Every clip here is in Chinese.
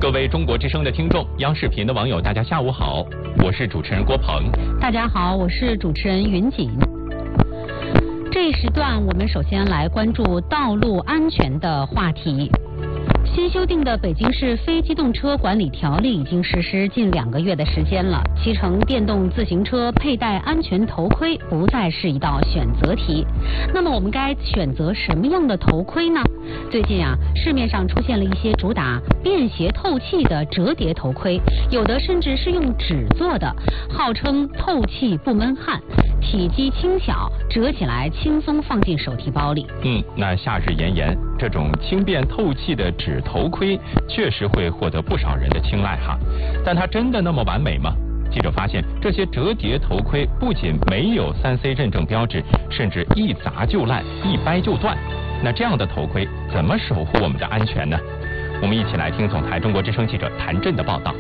各位中国之声的听众，央视频的网友，大家下午好，我是主持人郭鹏。 大家好，我是主持人云锦。这一时段，我们首先来关注道路安全的话题。新修订的北京市非机动车管理条例已经实施近2个月的时间了，骑乘电动自行车佩戴安全头盔不再是一道选择题。那么我们该选择什么样的头盔呢？最近市面上出现了一些主打便携透气的折叠头盔，有的甚至是用纸做的，号称透气不闷汗，体积轻小，折起来轻松放进手提包里。 那夏日炎炎，这种轻便透气的纸头盔确实会获得不少人的青睐哈。但它真的那么完美吗？记者发现，这些折叠头盔不仅没有3C 认证标志，甚至一砸就烂，一掰就断。那这样的头盔怎么守护我们的安全呢？我们一起来听总台中国之声记者谭震的报道。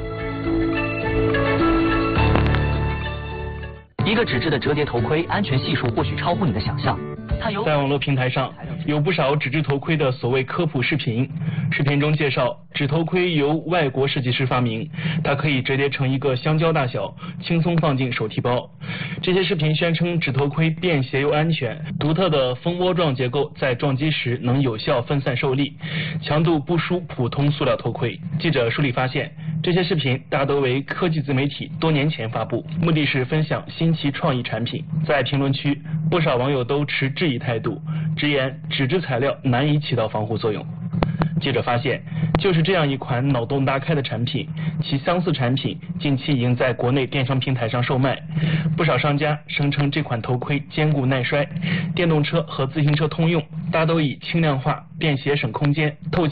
一个纸质的折叠头盔，安全系数或许超乎你的想象。 在网络平台上有不少纸质头盔的所谓科普视频，视频中介绍纸头盔由外国设计师发明，它可以折叠成一个香蕉大小，轻松放进手提包。这些视频宣称纸头盔便携又安全，独特的蜂窝状结构在撞击时能有效分散受力，强度不输普通塑料头盔。记者梳理发现，这些视频大都为科技自媒体多年前发布，目的是分享新奇创意产品。在评论区，不少网友都持质疑态度，直言纸质材料难以起到防护作用。记者发现，就是这样一款脑洞大开的产品，其相似产品近期已经在国内电商平台上售卖。不少商家声称这款头盔坚固耐摔，电动车和自行车通用，大都以轻量化、便携省空间、透气